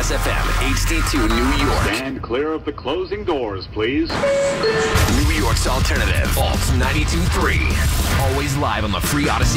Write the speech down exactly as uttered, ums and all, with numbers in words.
Kiss F M, H D two, New York. Stand clear of the closing doors, please. New York's alternative, Alt ninety-two point three. Always live on the free Odyssey